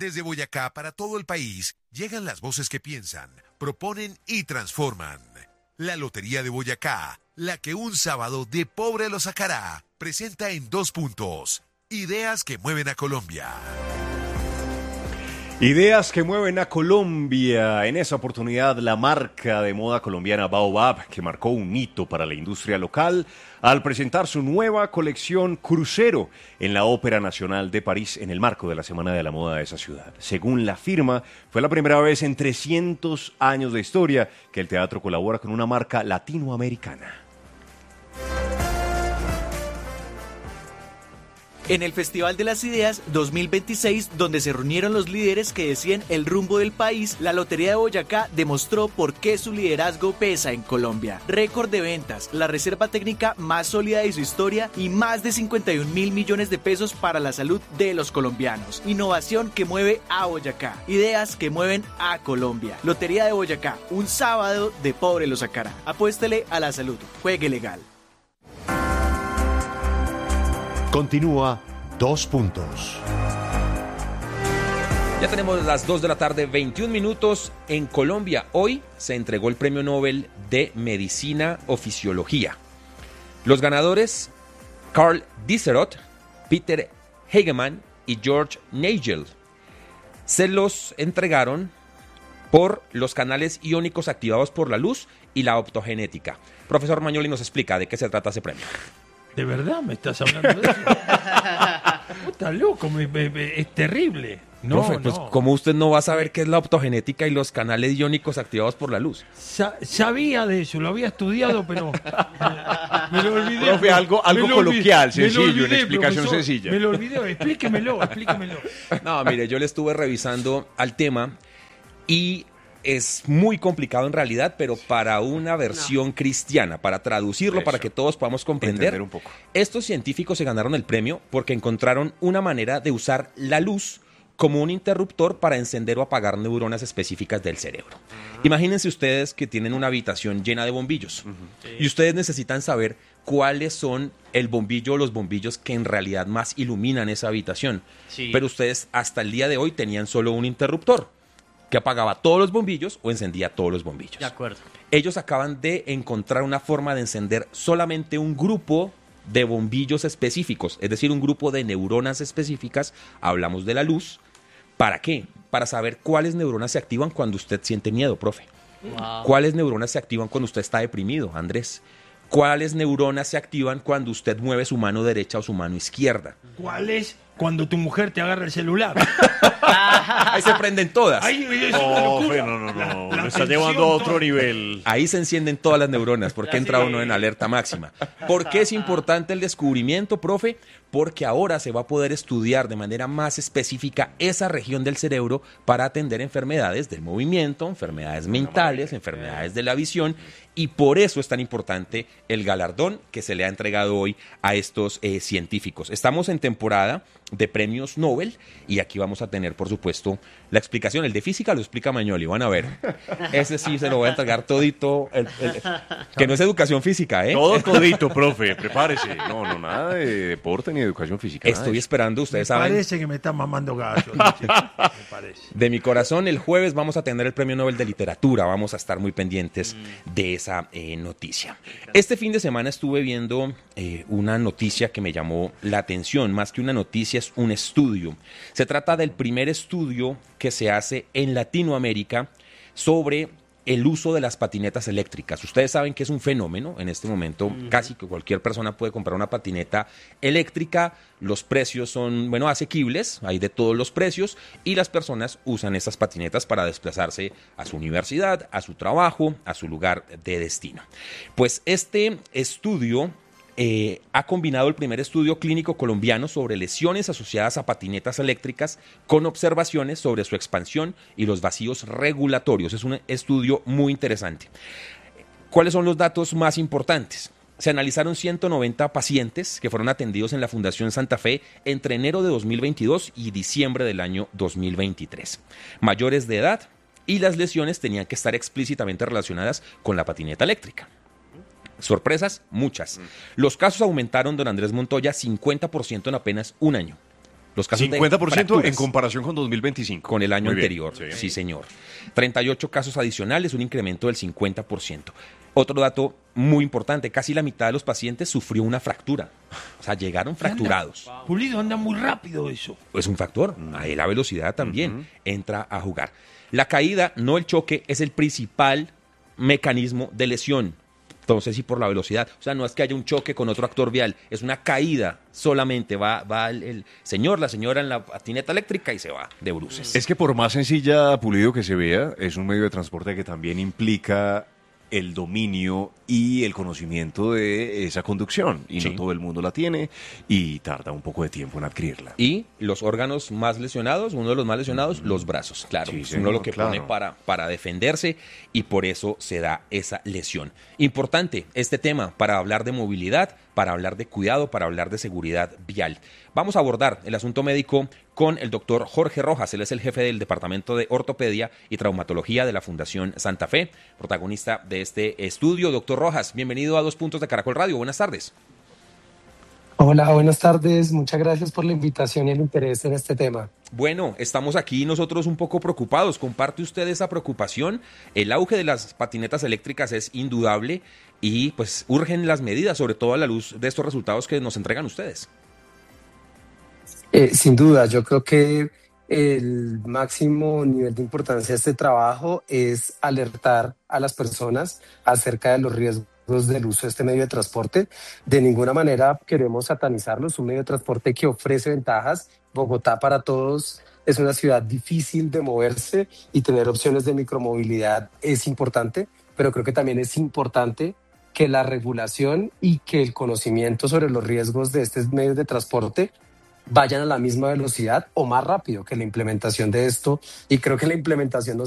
Desde Boyacá para todo el país llegan las voces que piensan, proponen y transforman. La Lotería de Boyacá, la que un sábado de pobre lo sacará, presenta en 2 puntos. Ideas que mueven a Colombia. Ideas que mueven a Colombia. En esa oportunidad, la marca de moda colombiana Baobab, que marcó un hito para la industria local, al presentar su nueva colección Crucero en la Ópera Nacional de París en el marco de la Semana de la Moda de esa ciudad. Según la firma, fue la primera vez en 300 años de historia que el teatro colabora con una marca latinoamericana. En el Festival de las Ideas 2026, donde se reunieron los líderes que decían el rumbo del país, la Lotería de Boyacá demostró por qué su liderazgo pesa en Colombia. Récord de ventas, la reserva técnica más sólida de su historia y más de 51.000 millones de pesos para la salud de los colombianos. Innovación que mueve a Boyacá. Ideas que mueven a Colombia. Lotería de Boyacá, un sábado de pobre lo sacará. Apuéstele a la salud. Juegue legal. Continúa 2 puntos. Ya tenemos las 2 de la tarde, 21 minutos en Colombia. Hoy se entregó el Premio Nobel de Medicina o Fisiología. Los ganadores, Carl Disserot, Peter Hegemann y George Nagel. Se los entregaron por los canales iónicos activados por la luz y la optogenética. Profesor Magnoli nos explica de qué se trata ese premio. ¿De verdad me estás hablando de eso? Estás loco, es terrible. No, profe, pues no. ¿cómo usted no va a saber qué es la optogenética y los canales iónicos activados por la luz? Sabía de eso, lo había estudiado, pero me lo olvidé. Profe, algo coloquial, sencillo, una explicación profesor, sencilla. Me lo olvidé, explíquemelo. No, mire, yo le estuve revisando al tema y es muy complicado en realidad, pero para una versión cristiana, para traducirlo, Eso. para que todos podamos comprender, Entender un poco. Estos científicos se ganaron el premio porque encontraron una manera de usar la luz como un interruptor para encender o apagar neuronas específicas del cerebro. Imagínense ustedes que tienen una habitación llena de bombillos y ustedes necesitan saber cuáles son el bombillo o los bombillos que en realidad más iluminan esa habitación. Sí. Pero ustedes hasta el día de hoy tenían solo un interruptor que apagaba todos los bombillos o encendía todos los bombillos. De acuerdo. Ellos acaban de encontrar una forma de encender solamente un grupo de bombillos específicos, es decir, un grupo de neuronas específicas. Hablamos de la luz. ¿Para qué? Para saber cuáles neuronas se activan cuando usted siente miedo, profe. Wow. ¿Cuáles neuronas se activan cuando usted está deprimido, Andrés? ¿Cuáles neuronas se activan cuando usted mueve su mano derecha o su mano izquierda? ¿Cuál es cuando tu mujer te agarra el celular? Ahí se prenden todas. Ay, es una locura. No, La me está tensión, llevando a otro todo. nivel. Ahí se encienden todas las neuronas porque entra uno en alerta máxima. ¿Por qué es importante el descubrimiento, profe? Porque ahora se va a poder estudiar de manera más específica esa región del cerebro para atender enfermedades del movimiento, enfermedades mentales, enfermedades de la visión, y por eso es tan importante el galardón que se le ha entregado hoy a estos científicos. Estamos en temporada de premios Nobel y aquí vamos a tener, por supuesto, la explicación. El de física lo explica Magnoli, van a ver. Ese sí se lo voy a entregar todito, que no es educación física, ¿eh? Todo todito, profe, prepárese. No, nada de deporte ni educación física. nada de Estoy eso. esperando, ustedes Me saben. parece que me están mamando gallo. Me parece. De mi corazón, el jueves vamos a tener el Premio Nobel de Literatura. Vamos a estar muy pendientes de esa noticia. Este fin de semana estuve viendo una noticia que me llamó la atención. Más que una noticia, es un estudio. Se trata del primer estudio que se hace en Latinoamérica sobre el uso de las patinetas eléctricas. Ustedes saben que es un fenómeno en este momento. Casi que cualquier persona puede comprar una patineta eléctrica. Los precios son, asequibles. Hay de todos los precios. Y las personas usan esas patinetas para desplazarse a su universidad, a su trabajo, a su lugar de destino. Pues este estudio ha combinado el primer estudio clínico colombiano sobre lesiones asociadas a patinetas eléctricas con observaciones sobre su expansión y los vacíos regulatorios. Es un estudio muy interesante. ¿Cuáles son los datos más importantes? Se analizaron 190 pacientes que fueron atendidos en la Fundación Santa Fe entre enero de 2022 y diciembre del año 2023. Mayores de edad, y las lesiones tenían que estar explícitamente relacionadas con la patineta eléctrica. Sorpresas, muchas. Los casos aumentaron, don Andrés Montoya, 50% en apenas un año. Los casos 50% de fracturas. en comparación con 2025. Con el año Muy bien, anterior, sí. sí señor. 38 casos adicionales, un incremento del 50%. Otro dato muy importante, casi la mitad de los pacientes sufrió una fractura. O sea, llegaron fracturados. Pulido, anda muy rápido eso. Es un factor, ahí la velocidad también entra a jugar. La caída, no el choque, es el principal mecanismo de lesión. Entonces, y por la velocidad. O sea, no es que haya un choque con otro actor vial, es una caída solamente. Va el señor, la señora en la patineta eléctrica y se va de bruces. Es que por más sencilla, Pulido, que se vea, es un medio de transporte que también implica el dominio y el conocimiento de esa conducción. Y Sí. no todo el mundo la tiene y tarda un poco de tiempo en adquirirla. Y los órganos más lesionados, uno de los más lesionados, los brazos. Claro, Sí, es señor, uno lo que pone claro. para defenderse y por eso se da esa lesión. Importante este tema para hablar de movilidad, para hablar de cuidado, para hablar de seguridad vial. Vamos a abordar el asunto médico con el doctor Jorge Rojas. Él es el jefe del Departamento de Ortopedia y Traumatología de la Fundación Santa Fe, protagonista de este estudio. Doctor Rojas, bienvenido a 2 Puntos de Caracol Radio. Buenas tardes. Hola, buenas tardes. Muchas gracias por la invitación y el interés en este tema. Bueno, estamos aquí nosotros un poco preocupados. ¿Comparte usted esa preocupación? El auge de las patinetas eléctricas es indudable y pues urgen las medidas, sobre todo a la luz de estos resultados que nos entregan ustedes. Sin duda, yo creo que el máximo nivel de importancia de este trabajo es alertar a las personas acerca de los riesgos del uso de este medio de transporte. De ninguna manera queremos satanizarlo, es un medio de transporte que ofrece ventajas. Bogotá para todos es una ciudad difícil de moverse y tener opciones de micromovilidad es importante, pero creo que también es importante que la regulación y que el conocimiento sobre los riesgos de estos medios de transporte vayan a la misma velocidad o más rápido que la implementación de esto. Y creo que la implementación no